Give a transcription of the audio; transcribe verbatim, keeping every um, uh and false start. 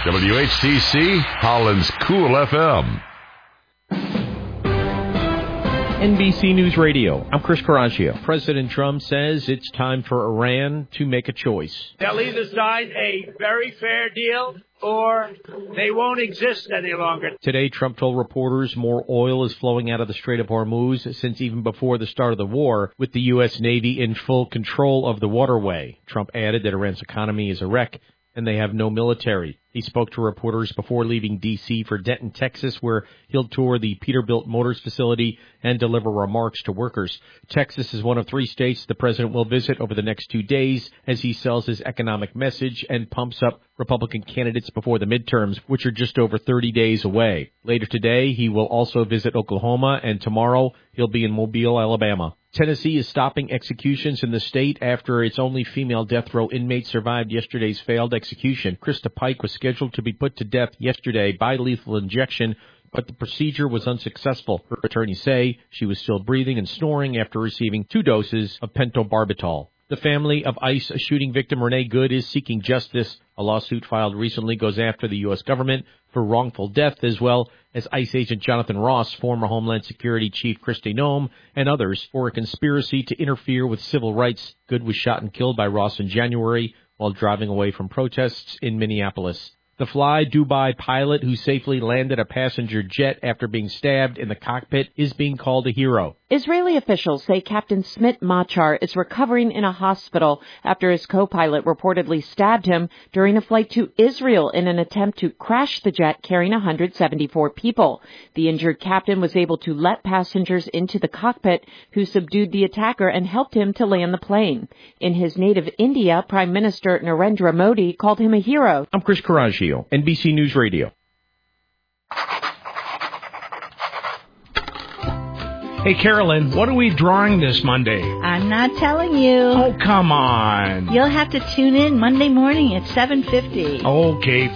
W H C C, Holland's Cool F M. N B C News Radio. I'm Chris Coraggio. President Trump says it's time for Iran to make a choice. They'll either sign a very fair deal or they won't exist any longer. Today, Trump told reporters more oil is flowing out of the Strait of Hormuz since even before the start of the war, with the U S. Navy in full control of the waterway. Trump added that Iran's economy is a wreck and they have no military. He spoke to reporters before leaving D C for Denton, Texas, where he'll tour the Peterbilt Motors facility and deliver remarks to workers. Texas is one of three states the president will visit over the next two days as he sells his economic message and pumps up Republican candidates before the midterms, which are just over thirty days away. Later today, he will also visit Oklahoma, and tomorrow he'll be in Mobile, Alabama. Tennessee is stopping executions in the state after its only female death row inmate survived yesterday's failed execution. Krista Pike was scheduled to be put to death yesterday by lethal injection, but the procedure was unsuccessful. Her attorneys say she was still breathing and snoring after receiving two doses of pentobarbital. The family of ICE shooting victim Renee Good is seeking justice. A lawsuit filed recently goes after the U S government for wrongful death, as well as ICE agent Jonathan Ross, former Homeland Security Chief Kristi Noem, and others for a conspiracy to interfere with civil rights. Good was shot and killed by Ross in January while driving away from protests in Minneapolis. The Fly Dubai pilot who safely landed a passenger jet after being stabbed in the cockpit is being called a hero. Israeli officials say Captain Smit Machar is recovering in a hospital after his co-pilot reportedly stabbed him during a flight to Israel in an attempt to crash the jet carrying one hundred seventy-four people. The injured captain was able to let passengers into the cockpit, who subdued the attacker and helped him to land the plane. In his native India, Prime Minister Narendra Modi called him a hero. I'm Chris Coraggio, N B C News Radio. Hey, Carolyn, what are we drawing this Monday? I'm not telling you. Oh, come on. You'll have to tune in Monday morning at seven fifty. Okay,